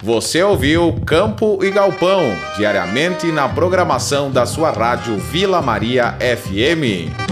Você ouviu Campo e Galpão, diariamente na programação da sua rádio Vila Maria FM.